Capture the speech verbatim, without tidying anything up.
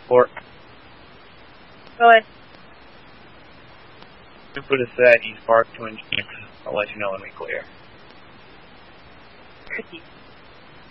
Or, Go ahead. Super to set, use Spark to inject. I'll let you know when we clear. Tricky.